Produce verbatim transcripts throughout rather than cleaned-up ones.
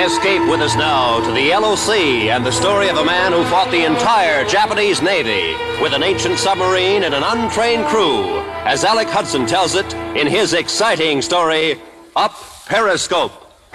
Escape with us now to the Yellow Sea and the story of a man who fought the entire Japanese Navy with an ancient submarine and an untrained crew, as Alec Hudson tells it in his exciting story, Up Periscope.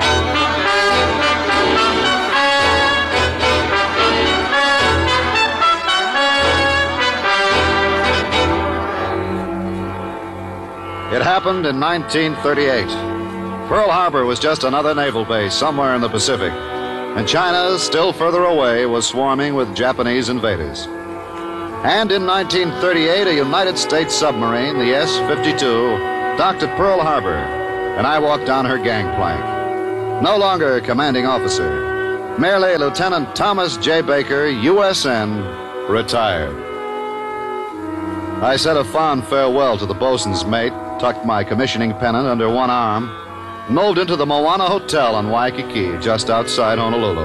It happened in nineteen thirty-eight. Pearl Harbor was just another naval base somewhere in the Pacific, and China, still further away, was swarming with Japanese invaders. And in nineteen thirty-eight, a United States submarine, the S fifty-two, docked at Pearl Harbor, and I walked down her gangplank. No longer commanding officer, merely Lieutenant Thomas J. Baker, U S N, retired. I said a fond farewell to the bosun's mate, tucked my commissioning pennant under one arm, and moved into the Moana Hotel in Waikiki, just outside Honolulu.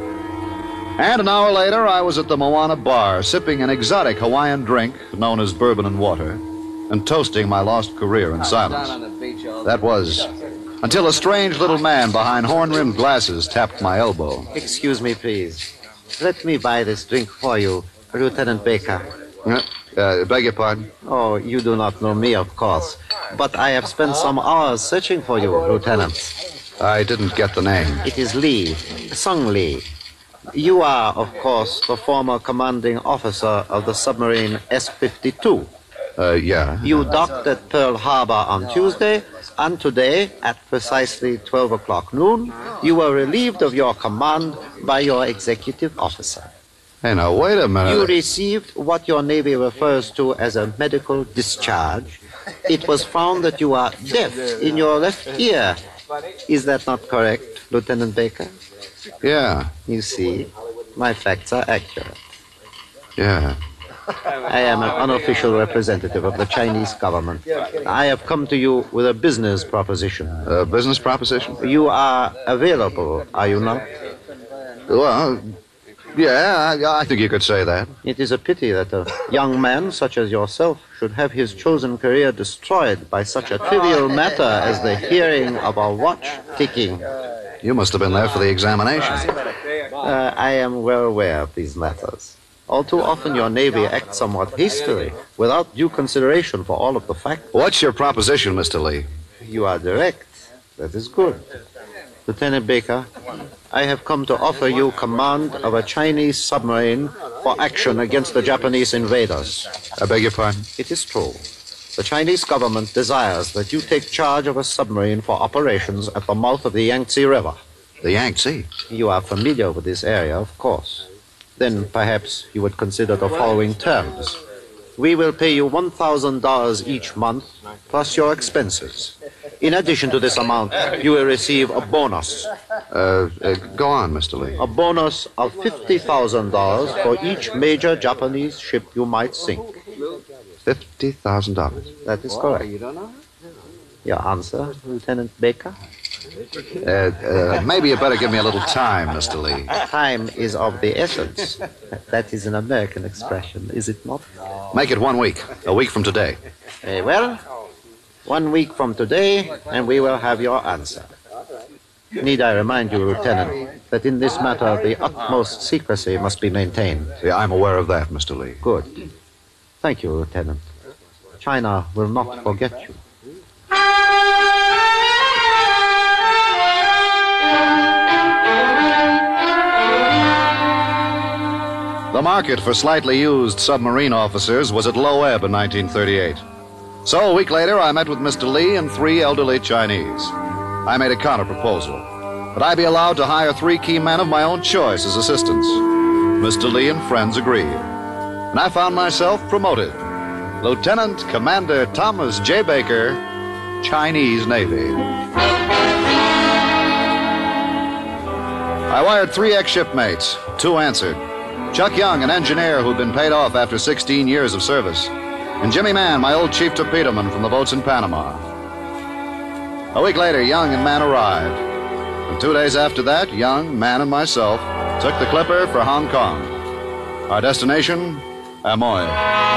And an hour later, I was at the Moana Bar, sipping an exotic Hawaiian drink known as bourbon and water, and toasting my lost career in silence. That was until a strange little man behind horn-rimmed glasses tapped my elbow. Excuse me, please. Let me buy this drink for you, Lieutenant Baker. Uh, uh, beg your pardon? Oh, you do not know me, of course. But I have spent some hours searching for you, Lieutenant. I didn't get the name. It is Lee, Sung Lee. You are, of course, the former commanding officer of the submarine S fifty-two. Uh, yeah. You docked at Pearl Harbor on Tuesday, and today, at precisely twelve o'clock noon, you were relieved of your command by your executive officer. Hey, now, wait a minute. You received what your Navy refers to as a medical discharge. It was found that you are deaf in your left ear. Is that not correct, Lieutenant Baker? Yeah. You see, my facts are accurate. Yeah. I am an unofficial representative of the Chinese government. I have come to you with a business proposition. A business proposition? You are available, are you not? Well, yeah, I, I think you could say that. It is a pity that a young man such as yourself should have his chosen career destroyed by such a trivial matter as the hearing of a watch ticking. You must have been there for the examination. Uh, I am well aware of these matters. All too often your Navy acts somewhat hastily, without due consideration for all of the facts. What's your proposition, Mister Lee? You are direct. That is good. Lieutenant Baker, I have come to offer you command of a Chinese submarine for action against the Japanese invaders. I beg your pardon? It is true. The Chinese government desires that you take charge of a submarine for operations at the mouth of the Yangtze River. The Yangtze? You are familiar with this area, of course. Then perhaps you would consider the following terms. We will pay you one thousand dollars each month, plus your expenses. In addition to this amount, you will receive a bonus. Uh, uh go on, Mister Lee. A bonus of fifty thousand dollars for each major Japanese ship you might sink. fifty thousand dollars. That is correct. Your answer, Lieutenant Baker? Uh, uh, maybe you better give me a little time, Mister Lee. Time is of the essence. That is an American expression, is it not? Make it one week. A week from today. Very well. One week from today, and we will have your answer. Need I remind you, Lieutenant, that in this matter the utmost secrecy must be maintained? Yeah, I'm aware of that, Mister Lee. Good. Thank you, Lieutenant. China will not forget you. The market for slightly used submarine officers was at low ebb in nineteen thirty-eight. So a week later, I met with Mister Lee and three elderly Chinese. I made a counter-proposal that I be allowed to hire three key men of my own choice as assistants. Mister Lee and friends agreed, and I found myself promoted. Lieutenant Commander Thomas J. Baker, Chinese Navy. I wired three ex-shipmates. Two answered. Chuck Young, an engineer who'd been paid off after sixteen years of service, and Jimmy Mann, my old chief torpedoman from the boats in Panama. A week later, Young and Mann arrived. And two days after that, Young, Mann, and myself took the Clipper for Hong Kong. Our destination, Amoy.